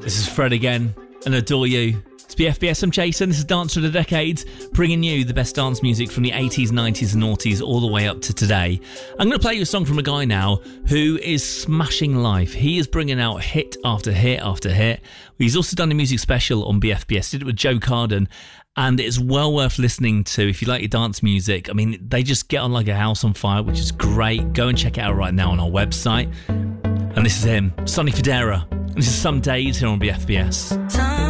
This is Fred again, and Adore You. It's BFBS, I'm Jason, this is Dance for the Decades, bringing you the best dance music from the 80s, 90s and noughties all the way up to today. I'm going to play you a song from a guy now who is smashing life. He is bringing out hit after hit after hit. He's also done a music special on BFBS, did it with Joe Carden, and it's well worth listening to if you like your dance music. I mean, they just get on like a house on fire, which is great. Go and check it out right now on our website. And this is him, Sonny Fodera. This is Some Days here on BFBS.